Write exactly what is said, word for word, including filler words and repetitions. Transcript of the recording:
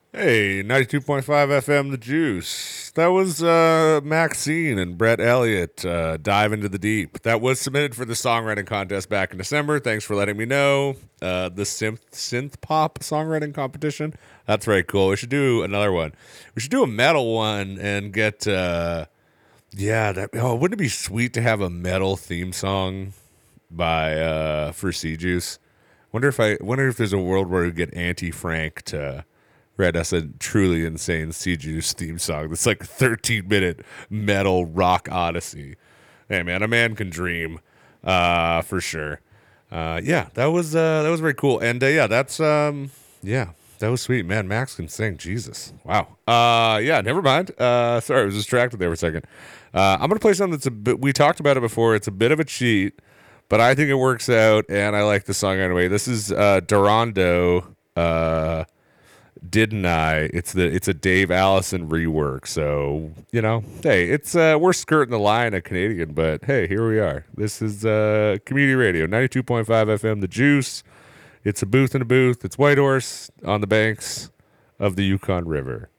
Hey, ninety-two point five F M, The Juice. That was uh, Maxine and Brett Elliott, uh, Dive into the Deep. That was submitted for the songwriting contest back in December. Thanks for letting me know. Uh, the synth, synth pop songwriting competition. That's very cool. We should do another one. We should do a metal one and get, uh, yeah, that, oh, wouldn't it be sweet to have a metal theme song by, uh, for Sea Juice? Wonder if I wonder if there's a world where we get Auntie Frank to read us a truly insane Sea Juice theme song. That's like a thirteen minute metal rock odyssey. Hey man, a man can dream, uh, for sure. Uh, yeah, that was uh, that was very cool, and uh, yeah, that's um, yeah, that was sweet, man. Max can sing, Jesus, wow. Uh, yeah, never mind. Uh, sorry, I was distracted there for a second. Uh, I'm gonna play something that's a bit. We talked about it before. It's a bit of a cheat, but I think it works out, and I like the song anyway. This is uh, Durando. Uh, didn't I? It's the it's a Dave Allison rework. So you know, hey, it's uh, we're skirting the line of Canadian, but hey, here we are. This is uh, Community Radio, ninety two point five F M, The Juice. It's a booth in a booth. It's Whitehorse on the banks of the Yukon River.